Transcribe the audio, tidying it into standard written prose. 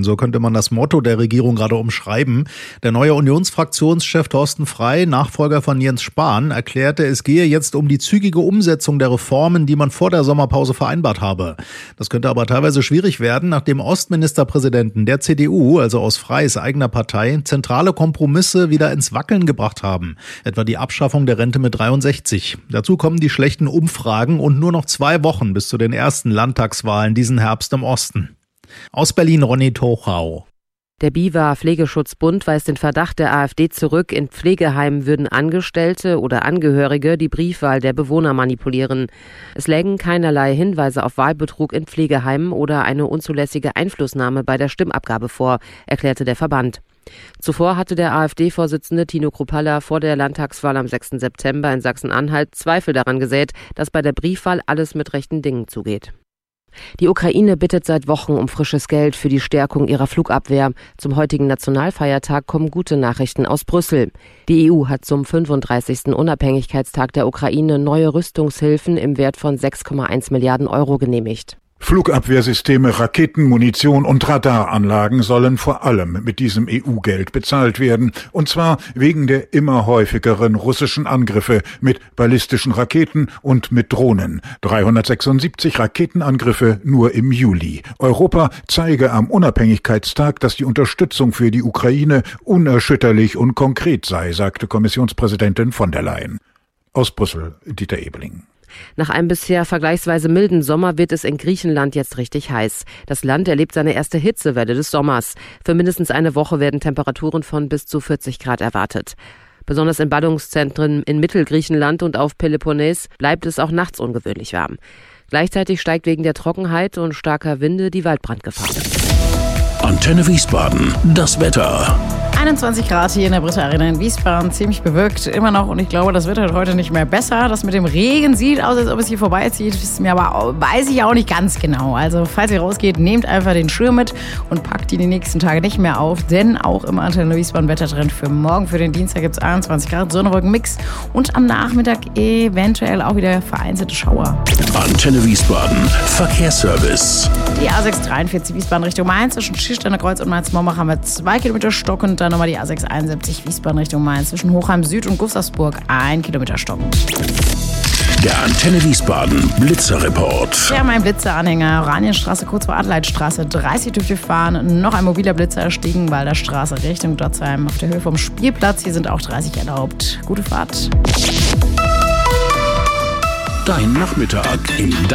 können. So könnte man das Motto der Regierung gerade umschreiben. Der neue Unionsfraktionschef Thorsten Frey, Nachfolger von Jens Spahn, erklärte, es gehe jetzt um die zügige Umsetzung der Reformen, die man vor der Sommerpause vereinbart habe. Das könnte aber teilweise schwierig werden, nachdem Ostministerpräsidenten der CDU, also aus Freys eigener Partei, zentrale Kompromisse wieder ins Wackeln gebracht haben. Etwa die Abschaffung der Rente mit 63. Dazu kommen die schlechten Umfragen und nur noch 2 Wochen bis zu den ersten Landtagswahlen diesen Herbst im Osten. Aus Berlin Ronny Tochau. Der BIWA Pflegeschutzbund weist den Verdacht der AfD zurück, in Pflegeheimen würden Angestellte oder Angehörige die Briefwahl der Bewohner manipulieren. Es lägen keinerlei Hinweise auf Wahlbetrug in Pflegeheimen oder eine unzulässige Einflussnahme bei der Stimmabgabe vor, erklärte der Verband. Zuvor hatte der AfD-Vorsitzende Tino Kruppalla vor der Landtagswahl am 6. September in Sachsen-Anhalt Zweifel daran gesät, dass bei der Briefwahl alles mit rechten Dingen zugeht. Die Ukraine bittet seit Wochen um frisches Geld für die Stärkung ihrer Flugabwehr. Zum heutigen Nationalfeiertag kommen gute Nachrichten aus Brüssel. Die EU hat zum 35. Unabhängigkeitstag der Ukraine neue Rüstungshilfen im Wert von 6,1 Milliarden Euro genehmigt. Flugabwehrsysteme, Raketen, Munition und Radaranlagen sollen vor allem mit diesem EU-Geld bezahlt werden. Und zwar wegen der immer häufigeren russischen Angriffe mit ballistischen Raketen und mit Drohnen. 376 Raketenangriffe nur im Juli. Europa zeige am Unabhängigkeitstag, dass die Unterstützung für die Ukraine unerschütterlich und konkret sei, sagte Kommissionspräsidentin von der Leyen. Aus Brüssel, Dieter Ebeling. Nach einem bisher vergleichsweise milden Sommer wird es in Griechenland jetzt richtig heiß. Das Land erlebt seine erste Hitzewelle des Sommers. Für mindestens eine Woche werden Temperaturen von bis zu 40 Grad erwartet. Besonders in Ballungszentren in Mittelgriechenland und auf Peloponnes bleibt es auch nachts ungewöhnlich warm. Gleichzeitig steigt wegen der Trockenheit und starker Winde die Waldbrandgefahr. Antenne Wiesbaden, das Wetter. 21 Grad hier in der Britta Arena in Wiesbaden, ziemlich bewölkt immer noch und ich glaube, das wird halt heute nicht mehr besser. Das mit dem Regen sieht aus, als ob es hier vorbeizieht, ist mir aber weiß ich auch nicht ganz genau. Also falls ihr rausgeht, nehmt einfach den Schirm mit und packt ihn die nächsten Tage nicht mehr auf, denn auch im Antenne Wiesbaden Wettertrend für morgen, für den Dienstag gibt es 21 Grad, Sonnenwolkenmix und am Nachmittag eventuell auch wieder vereinzelte Schauer. Antenne Wiesbaden, Verkehrsservice. Die A643 Wiesbaden Richtung Mainz zwischen Schiersteiner Kreuz und Mainz-Mombach haben wir 2 Kilometer stockend. Dann nochmal die A671 Wiesbaden Richtung Mainz zwischen Hochheim Süd und Gustavsburg 1 Kilometer stockend. Der Antenne Wiesbaden Blitzerreport. Ja, mein Blitzeranhänger, Oranienstraße kurz vor Adelheidstraße, 30 dürft ihr fahren. Noch ein mobiler Blitzer Stiegenwalder Straße Richtung Dotzheim auf der Höhe vom Spielplatz. Hier sind auch 30 erlaubt. Gute Fahrt. Dein Nachmittag im